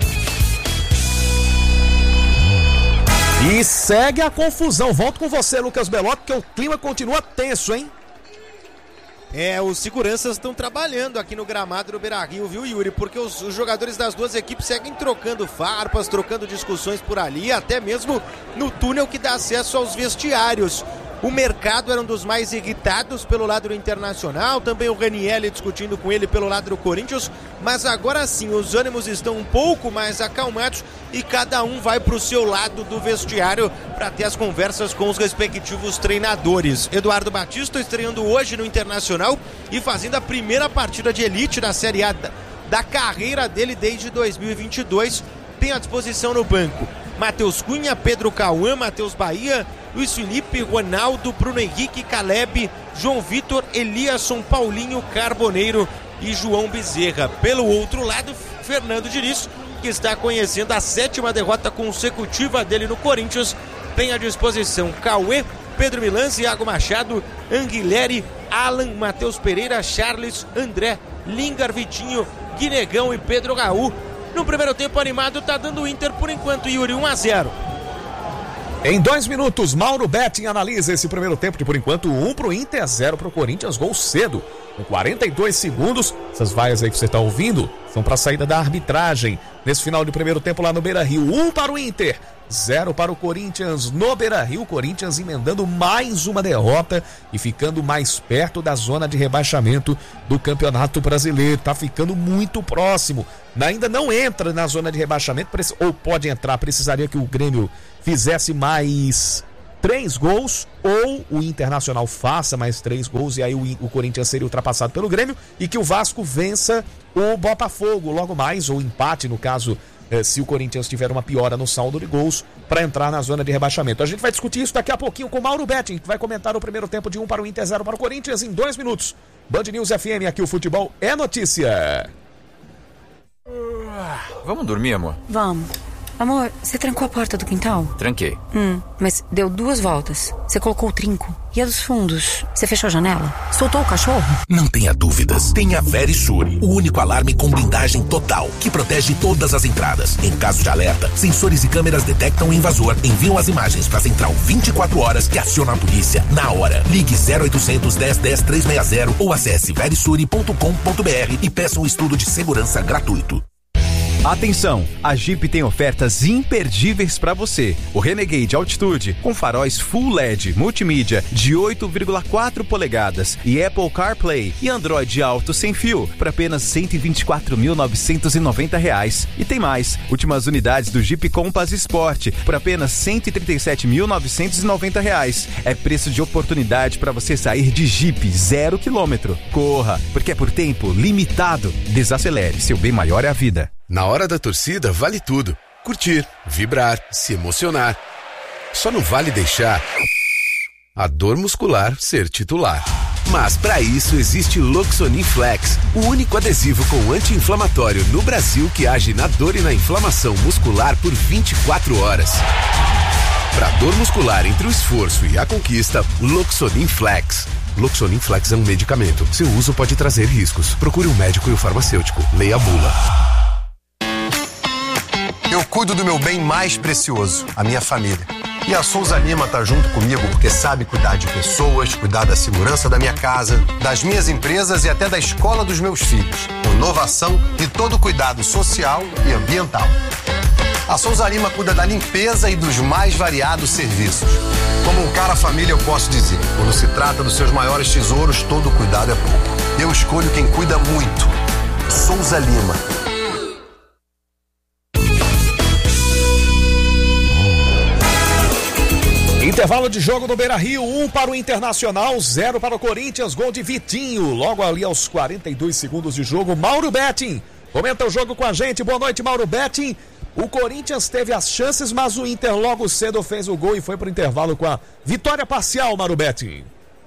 E segue a confusão. Volto com você, Lucas Bellotti, porque o clima continua tenso, hein?
É, os seguranças estão trabalhando aqui no gramado do Beira-Rio, viu, Yuri? Porque os, os jogadores das duas equipes seguem trocando farpas, trocando discussões por ali, até mesmo no túnel que dá acesso aos vestiários. O Mercado era um dos mais irritados pelo lado do Internacional, também o Ranieri discutindo com ele pelo lado do Corinthians, mas agora sim, os ânimos estão um pouco mais acalmados e cada um vai para o seu lado do vestiário para ter as conversas com os respectivos treinadores. Eduardo Batista estreando hoje no Internacional e fazendo a primeira partida de elite da Série A da, da carreira dele desde dois mil e vinte e dois, tem à disposição no banco Matheus Cunha, Pedro Cauã, Matheus Bahia, Luiz Felipe, Ronaldo, Bruno Henrique, Caleb, João Vitor, Eliasson, Paulinho, Carboneiro e João Bezerra. Pelo outro lado, Fernando Diniz, que está conhecendo a sétima derrota consecutiva dele no Corinthians, tem à disposição Cauê, Pedro Milan, Iago Machado, Anguilhere, Alan, Matheus Pereira, Charles, André, Lingar, Vitinho, Guinegão e Pedro Raul. No primeiro tempo animado, tá dando o Inter por enquanto, Yuri, um a zero.
Em dois minutos, Mauro Betting analisa esse primeiro tempo de, por enquanto, um pro Inter, zero pro Corinthians, gol cedo. Com quarenta e dois segundos, essas vaias aí que você está ouvindo são para a saída da arbitragem. Nesse final de primeiro tempo lá no Beira-Rio, um para o Inter, zero para o Corinthians no Beira-Rio. Corinthians emendando mais uma derrota e ficando mais perto da zona de rebaixamento do Campeonato Brasileiro. Tá ficando muito próximo. Ainda não entra na zona de rebaixamento, ou pode entrar, precisaria que o Grêmio fizesse mais três gols, ou o Internacional faça mais três gols e aí o, o Corinthians seria ultrapassado pelo Grêmio, e que o Vasco vença o Botafogo logo mais, ou empate no caso, eh, se o Corinthians tiver uma piora no saldo de gols, para entrar na zona de rebaixamento. A gente vai discutir isso daqui a pouquinho com o Mauro Betting, que vai comentar o primeiro tempo de um para o Inter, zero para o Corinthians em dois minutos. Band News F M, aqui o futebol é notícia.
Vamos dormir, amor?
Vamos. Amor, você trancou a porta do quintal?
Tranquei.
Hum, mas deu duas voltas. Você colocou o trinco. E a dos fundos? Você fechou a janela? Soltou o cachorro?
Não tenha dúvidas. Tem a Verisure, o único alarme com blindagem total, que protege todas as entradas. Em caso de alerta, sensores e câmeras detectam o invasor, enviam as imagens para a central vinte e quatro horas que aciona a polícia na hora. Ligue zero oitocentos, dez, dez, trezentos e sessenta ou acesse verisure ponto com ponto b r e peça um estudo de segurança gratuito.
Atenção, a Jeep tem ofertas imperdíveis para você. O Renegade Altitude com faróis Full L E D multimídia de oito vírgula quatro polegadas e Apple CarPlay e Android Auto sem fio por apenas cento e vinte e quatro mil novecentos e noventa reais. E tem mais, últimas unidades do Jeep Compass Sport por apenas cento e trinta e sete mil novecentos e noventa reais. É preço de oportunidade para você sair de Jeep zero quilômetro. Corra, porque é por tempo limitado. Desacelere, seu bem maior é a vida.
Na hora da torcida, vale tudo. Curtir, vibrar, se emocionar. Só não vale deixar a dor muscular ser titular. Mas para isso existe Loxonin Flex, o único adesivo com anti-inflamatório no Brasil que age na dor e na inflamação muscular por vinte e quatro horas. Para dor muscular entre o esforço e a conquista, Loxonin Flex. Loxonin Flex é um medicamento. Seu uso pode trazer riscos. Procure um médico e o farmacêutico. Leia a bula.
Eu cuido do meu bem mais precioso, a minha família. E a Souza Lima tá junto comigo porque sabe cuidar de pessoas, cuidar da segurança da minha casa, das minhas empresas e até da escola dos meus filhos. Com inovação e todo cuidado social e ambiental. A Souza Lima cuida da limpeza e dos mais variados serviços. Como um cara família eu posso dizer, quando se trata dos seus maiores tesouros, todo cuidado é pouco. Eu escolho quem cuida muito. Souza Lima.
Intervalo de jogo no Beira-Rio, um para o Internacional, zero para o Corinthians, gol de Vitinho, logo ali aos quarenta e dois segundos de jogo. Mauro Betting comenta o jogo com a gente. Boa noite, Mauro Betting. O Corinthians teve as chances, mas o Inter logo cedo fez o gol e foi para o intervalo com a vitória parcial, Mauro Betting.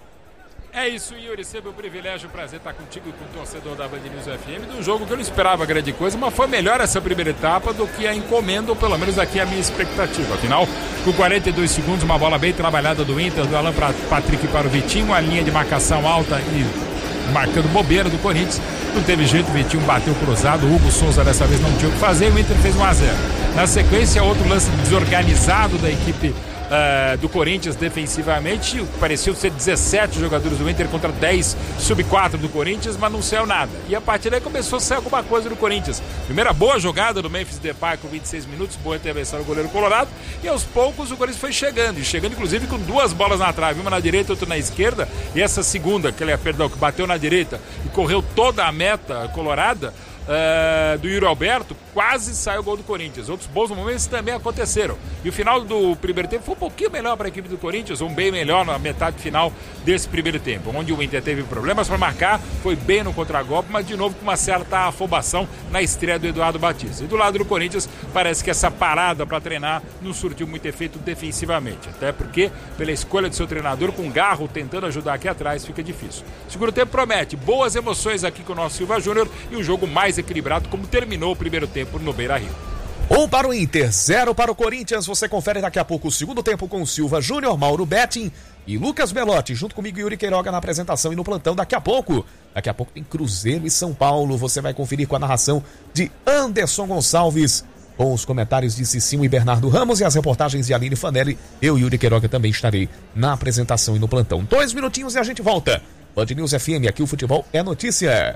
É isso, Yuri, sempre um privilégio, um prazer estar contigo e com o torcedor da Band News F M, de um jogo que eu não esperava grande coisa, mas foi melhor essa primeira etapa do que a encomenda, ou pelo menos aqui a minha expectativa. Afinal, com quarenta e dois segundos, uma bola bem trabalhada do Inter, do Alan Patrick para o Vitinho, uma linha de marcação alta e marcando bobeira do Corinthians. Não teve jeito, o Vitinho bateu cruzado, o Hugo Souza dessa vez não tinha o que fazer e o Inter fez um a zero. Na sequência, outro lance desorganizado da equipe Uh, do Corinthians defensivamente, pareceu ser dezessete jogadores do Inter contra dez sub quatro do Corinthians, mas não saiu nada. E a partir daí começou a sair alguma coisa do Corinthians. Primeira boa jogada do Memphis Depay com vinte e seis minutos, boa intervenção do goleiro colorado, e aos poucos o Corinthians foi chegando, e chegando inclusive com duas bolas na trave, uma na direita e outra na esquerda, e essa segunda, que, ele, perdão, que bateu na direita e correu toda a meta colorada, Uh, do Yuri Alberto, quase saiu o gol do Corinthians. Outros bons momentos também aconteceram. E o final do primeiro tempo foi um pouquinho melhor para a equipe do Corinthians, um bem melhor na metade final desse primeiro tempo, onde o Inter teve problemas para marcar, foi bem no contragolpe, mas de novo com uma certa afobação na estreia do Eduardo Batista. E do lado do Corinthians, parece que essa parada para treinar não surtiu muito efeito defensivamente, até porque pela escolha do seu treinador, com Garro tentando ajudar aqui atrás, fica difícil. O segundo tempo promete boas emoções aqui com o nosso Silva Júnior e um jogo mais equilibrado, como terminou o primeiro tempo no Beira-Rio.
Um para o Inter, zero para o Corinthians. Você confere daqui a pouco o segundo tempo com o Silva Júnior, Mauro Betting e Lucas Belotti, junto comigo Yuri Queiroga na apresentação e no plantão daqui a pouco. Daqui a pouco tem Cruzeiro e São Paulo. Você vai conferir com a narração de Anderson Gonçalves com os comentários de Cicinho e Bernardo Ramos e as reportagens de Aline Fanelli. Eu, Yuri Queiroga, também estarei na apresentação e no plantão. Dois minutinhos e a gente volta. Band News F M, aqui o futebol é notícia.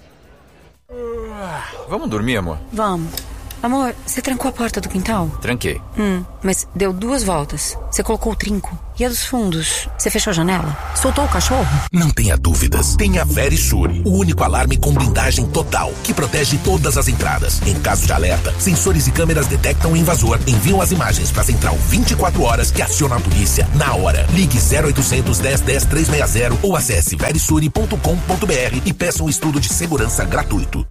Vamos dormir, amor?
Vamos. Amor, você trancou a porta do quintal?
Tranquei.
Hum, mas deu duas voltas. Você colocou o trinco. E a dos fundos? Você fechou a janela? Soltou o cachorro?
Não tenha dúvidas. Tenha Verisure, o único alarme com blindagem total, que protege todas as entradas. Em caso de alerta, sensores e câmeras detectam o invasor, enviam as imagens para a central vinte e quatro horas, que aciona a polícia na hora. Ligue zero oitocentos, dez, dez, trezentos e sessenta ou acesse verisure ponto com ponto br e peça um estudo de segurança gratuito.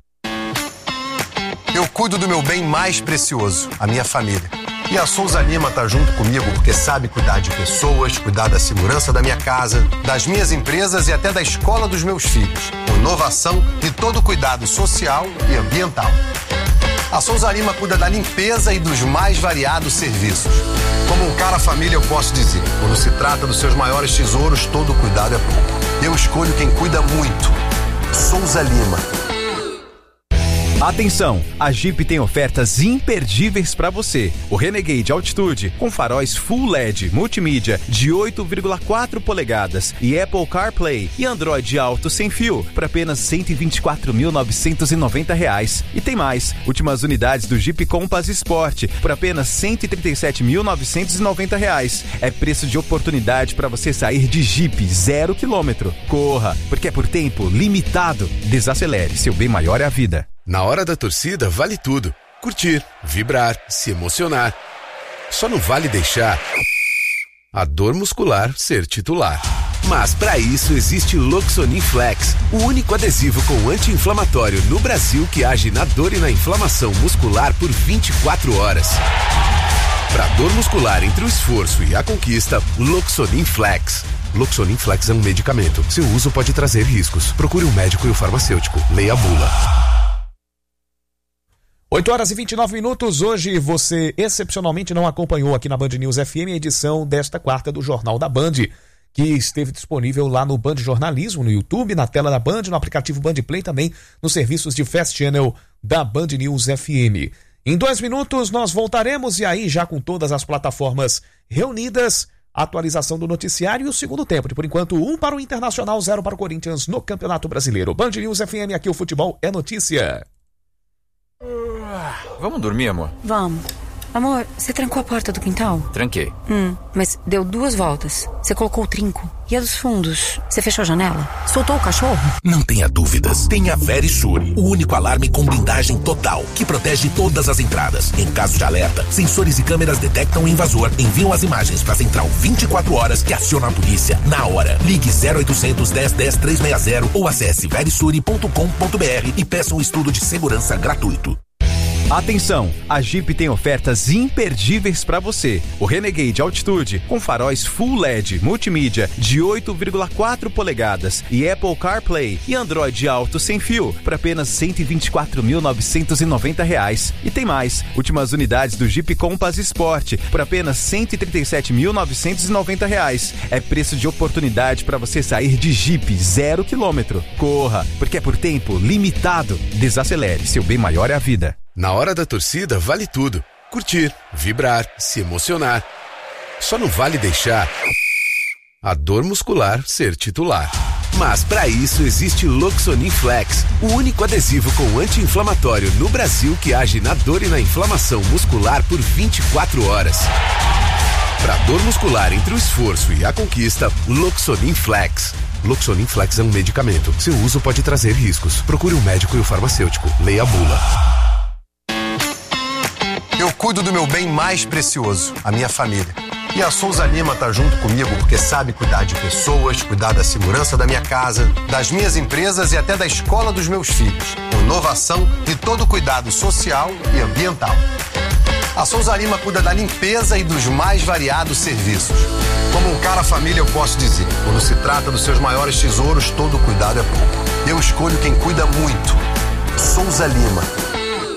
Eu cuido do meu bem mais precioso, a minha família. E a Souza Lima tá junto comigo porque sabe cuidar de pessoas, cuidar da segurança da minha casa, das minhas empresas e até da escola dos meus filhos. Com inovação e todo cuidado social e ambiental. A Souza Lima cuida da limpeza e dos mais variados serviços. Como um cara família, eu posso dizer, quando se trata dos seus maiores tesouros, todo cuidado é pouco. Eu escolho quem cuida muito. Souza Lima.
Atenção, a Jeep tem ofertas imperdíveis para você. O Renegade Altitude com faróis Full L E D multimídia de oito vírgula quatro polegadas e Apple CarPlay e Android Auto sem fio por apenas cento e vinte e quatro mil novecentos e noventa reais. E tem mais, últimas unidades do Jeep Compass Sport por apenas cento e trinta e sete mil novecentos e noventa reais. É preço de oportunidade para você sair de Jeep zero quilômetro. Corra, porque é por tempo limitado. Desacelere, seu bem maior é a vida.
Na hora da torcida, vale tudo. Curtir, vibrar, se emocionar. Só não vale deixar a dor muscular ser titular. Mas para isso existe Loxonin Flex, o único adesivo com anti-inflamatório no Brasil que age na dor e na inflamação muscular por vinte e quatro horas. Para dor muscular entre o esforço e a conquista, Loxonin Flex. Loxonin Flex é um medicamento. Seu uso pode trazer riscos. Procure um médico e o farmacêutico. Leia a bula.
oito horas e vinte e nove minutos. Hoje você excepcionalmente não acompanhou aqui na Band News F M a edição desta quarta do Jornal da Band, que esteve disponível lá no Band Jornalismo, no YouTube, na tela da Band, no aplicativo Band Play, também nos serviços de Fast Channel da Band News F M. Em dois minutos nós voltaremos e aí já com todas as plataformas reunidas, atualização do noticiário e o segundo tempo. Por enquanto, um para o Internacional, zero para o Corinthians no Campeonato Brasileiro. Band News F M, aqui o futebol é notícia.
Vamos dormir, amor?
Vamos. Amor, você trancou a porta do quintal?
Tranquei.
Hum, mas deu duas voltas. Você colocou o trinco. E a dos fundos? Você fechou a janela? Soltou o cachorro?
Não tenha dúvidas. Tenha Verisure, o único alarme com blindagem total, que protege todas as entradas. Em caso de alerta, sensores e câmeras detectam o invasor, enviam as imagens para a central vinte e quatro horas, que aciona a polícia na hora. Ligue zero oitocentos, dez, dez, trezentos e sessenta ou acesse verisure ponto com ponto br e peça um estudo de segurança gratuito.
Atenção, a Jeep tem ofertas imperdíveis para você. O Renegade Altitude com faróis Full L E D multimídia de oito vírgula quatro polegadas e Apple CarPlay e Android Auto sem fio por apenas cento e vinte e quatro mil novecentos e noventa reais. E tem mais, últimas unidades do Jeep Compass Sport por apenas cento e trinta e sete mil novecentos e noventa reais. É preço de oportunidade para você sair de Jeep zero quilômetro. Corra, porque é por tempo limitado. Desacelere, seu bem maior é a vida.
Na hora da torcida, vale tudo. Curtir, vibrar, se emocionar. Só não vale deixar a dor muscular ser titular. Mas para isso existe Loxonin Flex, o único adesivo com anti-inflamatório no Brasil que age na dor e na inflamação muscular por vinte e quatro horas. Para dor muscular entre o esforço e a conquista, Loxonin Flex. Loxonin Flex é um medicamento. Seu uso pode trazer riscos. Procure um médico e o farmacêutico. Leia a bula.
Eu cuido do meu bem mais precioso, a minha família. E a Souza Lima tá junto comigo porque sabe cuidar de pessoas, cuidar da segurança da minha casa, das minhas empresas e até da escola dos meus filhos. Com inovação e todo cuidado social e ambiental. A Souza Lima cuida da limpeza e dos mais variados serviços. Como um cara família, eu posso dizer, quando se trata dos seus maiores tesouros, todo cuidado é pouco. Eu escolho quem cuida muito. Souza Lima.